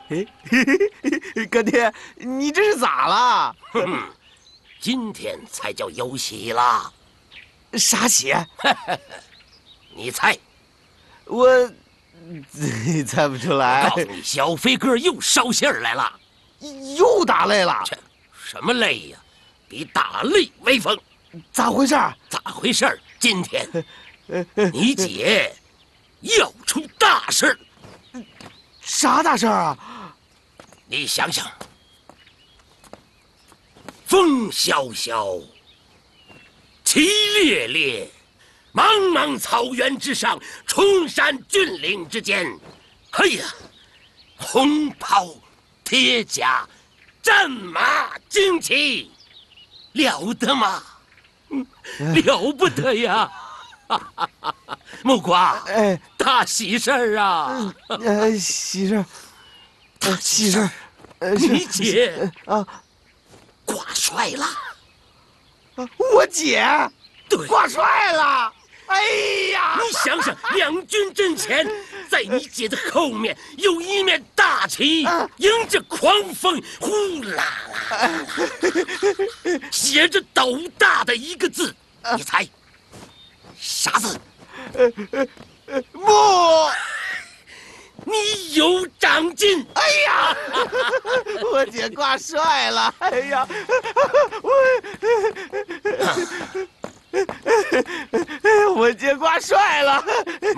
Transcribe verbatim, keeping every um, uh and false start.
哎，哥爹，你这是咋了？ 哼，今天才叫有喜啦！ 啥喜？ 你猜？ 我猜不出来。 我告诉你，小飞哥又捎信儿来了， 又打擂了。 这什么擂呀？比打擂威风。 咋回事？ 咋回事？今天你姐要出大事儿。 啥大事儿啊？ 你想想，风萧萧，旗猎猎，茫茫草原之上，崇山峻岭之间，哎呀，红袍铁甲，战马旌旗，了得吗？了不得呀！木瓜， 哎， 大喜事儿啊！ 呃，喜事儿， 大喜事儿，呃， 你姐啊， 挂帅了。 我姐对， 挂帅了。哎呀！ 你想想，两军阵前，在你姐的后面有一面大旗，迎着狂风，呼啦啦啦啦，写着斗大的一个字，你猜，啥字？ 木， 你有长进！ 哎呀，我姐挂帅了！哎呀，我，我姐挂帅了！